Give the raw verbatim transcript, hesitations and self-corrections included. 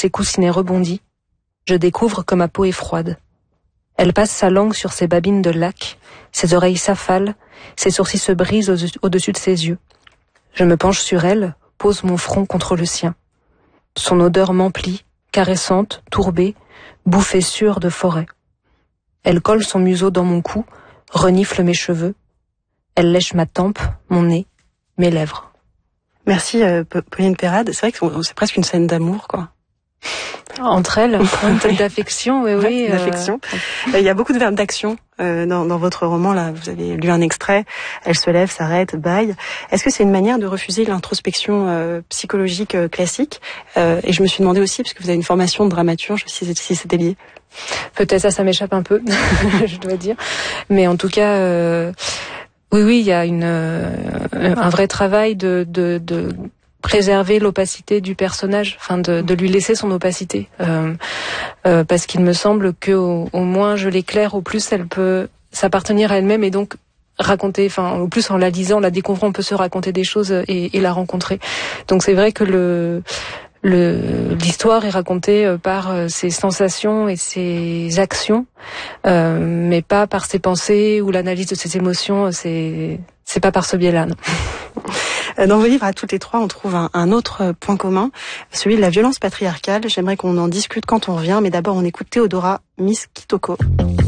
ses coussinets rebondis, je découvre que ma peau est froide. Elle passe sa langue sur ses babines de lac, ses oreilles s'affalent, ses sourcils se brisent au- au-dessus de ses yeux. Je me penche sur elle, pose mon front contre le sien. Son odeur m'emplit, caressante, tourbée, bouffée sûre de forêt. Elle colle son museau dans mon cou, renifle mes cheveux. Elle lèche ma tempe, mon nez, mes lèvres. Merci euh, Pauline Perrade. C'est vrai que c'est presque une scène d'amour, quoi. Entre elles, une scène d'affection, oui, oui. D'affection. Euh... Il y a beaucoup de verbes d'action euh, dans, dans votre roman. Là, vous avez lu un extrait. Elle se lève, s'arrête, bâille. Est-ce que c'est une manière de refuser l'introspection euh, psychologique euh, classique euh, Et je me suis demandé aussi, parce que vous avez une formation de dramaturge, si, si c'était lié. Peut-être ça, ça m'échappe un peu, je dois dire. Mais en tout cas, euh, oui, oui, il y a une euh, un vrai travail de de, de préserver l'opacité du personnage, enfin de, de lui laisser son opacité, euh, euh, parce qu'il me semble que au, au moins je l'éclaire, au plus elle peut s'appartenir à elle-même et donc raconter, enfin au plus en la lisant, en la découvrant, on peut se raconter des choses et, et la rencontrer. Donc c'est vrai que le Le, l'histoire est racontée par ses sensations et ses actions, euh, mais pas par ses pensées ou l'analyse de ses émotions. C'est, c'est pas par ce biais-là, non. Dans vos livres, à toutes les trois, on trouve un, un autre point commun, celui de la violence patriarcale. J'aimerais qu'on en discute quand on revient, mais d'abord on écoute Théodora Miss Kitoko.